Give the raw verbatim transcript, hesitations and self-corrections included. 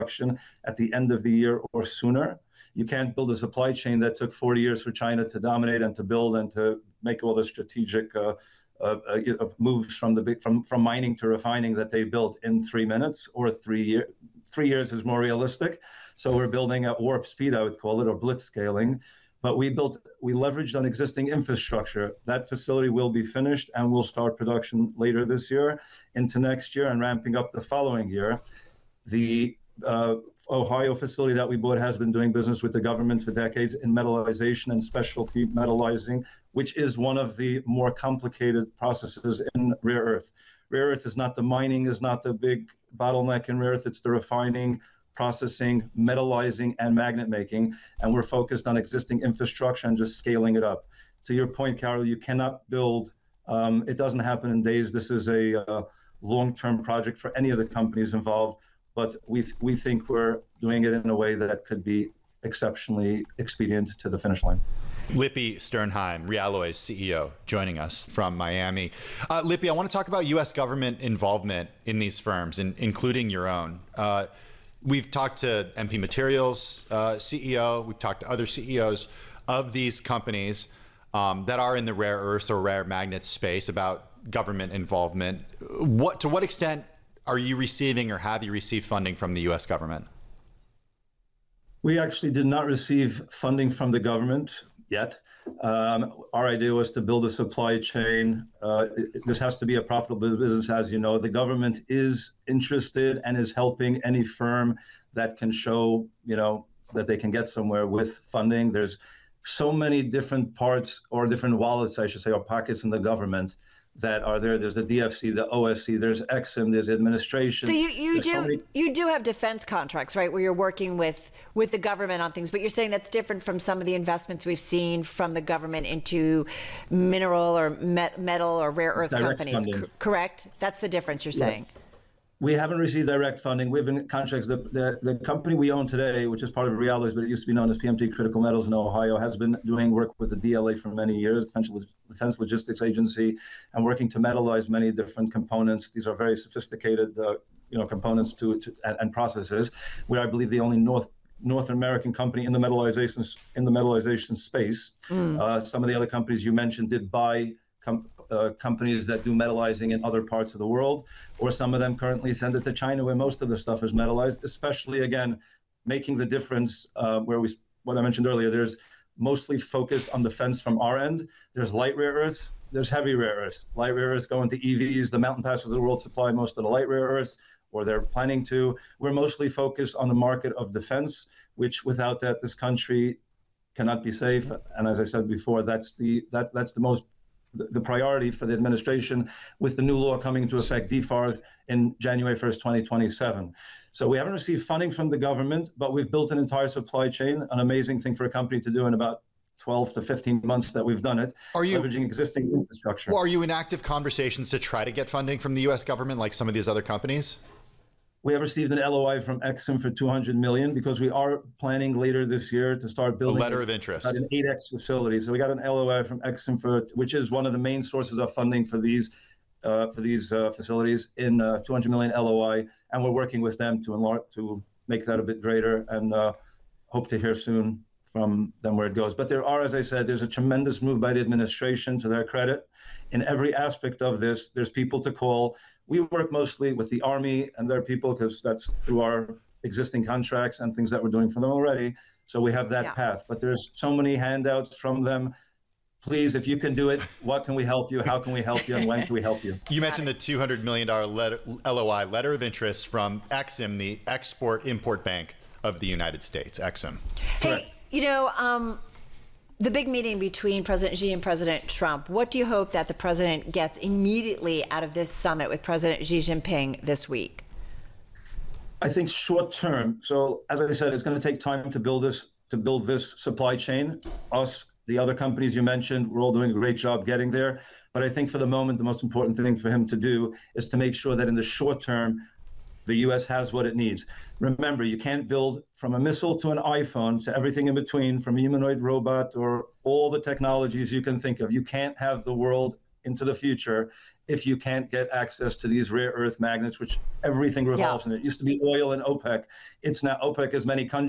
production at the end of the year or sooner. You can't build a supply chain that took forty years for China to dominate and to build and to make all the strategic uh, uh, uh, moves from the big, from from mining to refining that they built in three minutes or three years. Three years is more realistic. So we're building at warp speed, I would call it, or blitz scaling. But we built, we leveraged on existing infrastructure. That facility will be finished and we'll start production later this year into next year and ramping up the following year. The uh, Ohio facility that we bought has been doing business with the government for decades in metallization and specialty metallizing, which is one of the more complicated processes in rare earth. Rare earth is not the mining, is not the big bottleneck in rare earth, it's the refining, processing, metallizing, and magnet making. And we're focused on existing infrastructure and just scaling it up. To your point, Carol, you cannot build, um, it doesn't happen in days. This is a uh, long-term project for any of the companies involved. But we th- we think we're doing it in a way that could be exceptionally expedient to the finish line. Lippi Sternheim, Realloy's C E O, joining us from Miami. Uh, Lippi, I want to talk about U S government involvement in these firms, in, including your own. Uh, we've talked to M P Materials uh, C E O, we've talked to other C E Os of these companies um, that are in the rare earths or rare magnets space about government involvement. What, to what extent are you receiving or have you received funding from the U S government? We actually did not receive funding from the government yet. Um, our idea was to build a supply chain. Uh, it, this has to be a profitable business, as you know. The government is interested and is helping any firm that can show, you know, that they can get somewhere with funding. There's so many different parts or different wallets, I should say, or pockets in the government that are there. There's the D F C, the O S C, there's Exim, there's administration. So you, you there's do so many... you do have defense contracts, right, where you're working with with the government on things, but you're saying that's different from some of the investments we've seen from the government into mineral or met, metal or rare earth Direct companies, C- correct? That's the difference you're yeah. saying. We haven't received direct funding. We have in contracts. The, the, the company we own today, which is part of Realloys, but it used to be known as P M T Critical Metals in Ohio, has been doing work with the D L A for many years, Defense, Defense Logistics Agency, and working to metallize many different components. These are very sophisticated, uh, you know, components to, to and, and processes. We're, I believe, the only North North American company in the metallization in the metallization space. Mm. Uh, some of the other companies you mentioned did buy. Com- uh, companies that do metallizing in other parts of the world, or some of them currently send it to China where most of the stuff is metallized, especially, again, making the difference uh, where we, what I mentioned earlier, there's mostly focus on defense from our end. There's light rare earths, there's heavy rare earths. Light rare earths go into E Vs, the Mountain Passes of the world supply most of the light rare earths, or they're planning to. We're mostly focused on the market of defense, which without that, this country cannot be safe. And as I said before, that's the, that, that's the most the priority for the administration with the new law coming into effect, D FARS, in January first, twenty twenty-seven. So we haven't received funding from the government, but we've built an entire supply chain, an amazing thing for a company to do in about twelve to fifteen months that we've done it, are you, leveraging existing infrastructure. Well, are you in active conversations to try to get funding from the U S government like some of these other companies? We have received an L O I from Exim for two hundred million dollars because we are planning later this year to start building a letter of interest, an eight X facility. So we got an L O I from Exim for, which is one of the main sources of funding for these uh, for these uh, facilities in uh, two hundred million L O I, and we're working with them to enlarge, to make that a bit greater, and uh, hope to hear soon from them where it goes. But there are, as I said, there's a tremendous move by the administration, to their credit. In every aspect of this, there's people to call. We work mostly with the Army and their people because that's through our existing contracts and things that we're doing for them already. So we have that yeah. path. But there's so many handouts from them. Please, if you can do it, what can we help you? How can we help you? And when can we help you? You mentioned the two hundred million dollars letter, L O I, letter of interest from Exim, the Export-Import Bank of the United States, Exim. Hey, Correct. you know, um, the big meeting between President Xi and President Trump, what do you hope that the president gets immediately out of this summit with President Xi Jinping this week? I think short term. So as I said, it's going to take time to build this, to build this supply chain. Us, the other companies you mentioned, we're all doing a great job getting there. But I think for the moment, the most important thing for him to do is to make sure that in the short term, the U S has what it needs. Remember, you can't build from a missile to an iPhone to everything in between, from a humanoid robot or all the technologies you can think of. You can't have the world into the future if you can't get access to these rare earth magnets, which everything revolves Yeah. in. It used to be oil and OPEC. It's now OPEC, as many countries